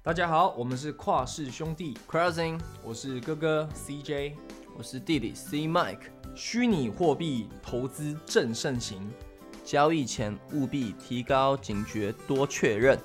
大家好，我们是跨世兄弟 Crossing， 我是哥哥 CJ， 我是弟弟 C Mike。 虚拟货币投资正盛行， 交易前务必提高警觉，多确认。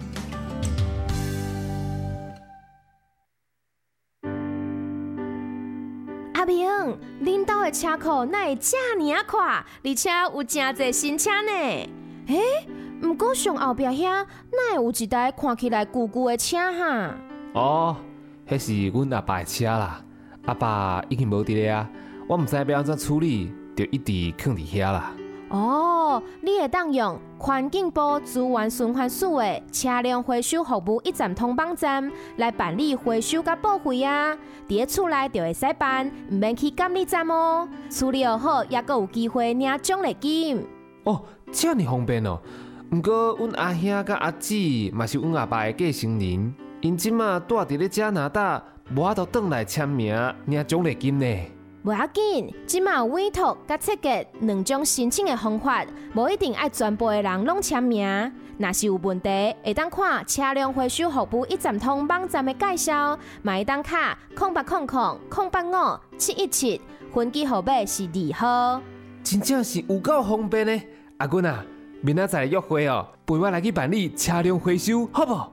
阿明，恁兜的车库哪会这么啊快，而且有真侪新车呢？不过上后壁遐哪会有一台看起来旧旧的车哈？ 哦，迄是阮阿爸的车啦。阿爸已经无伫咧啊，我毋知要安怎处理，就一直放伫遐啦。 哦，你会当用环境部资源循环署的车辆回收服务一站通网站来办理回收甲报废啊！伫咧厝内就会使办，唔免去监理站哦。处理好，也阁有机会领奖励金。 哦，这么方便哦。毋过，阮阿兄甲阿姊嘛是阮阿爸的继承人，因即马住伫咧加拿大，无法度转来签名领奖励金呢。 无要紧，即马有委托甲设计两种申请的方法，无一定爱全部的人拢签名。若是有问题，会当看车辆回收服务一站通网站的介绍，嘛会当卡0800-085-717，分机号码是2号。 真正是有够方便呢。阿君啊，明仔载约会哦，陪我来去办理车辆回收，好不？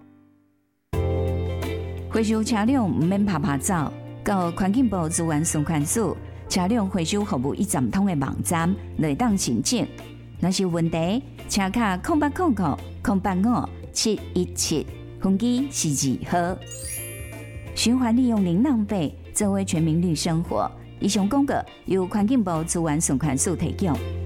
回收车辆唔免拍拍走。到环境部资源循环署车辆回收服务一站通的网站来当申请。若是有问题，请卡0800-085-717，分机是2号。循环利用零浪费，作为全民绿生活。以上广告由环境部资源循环署提供。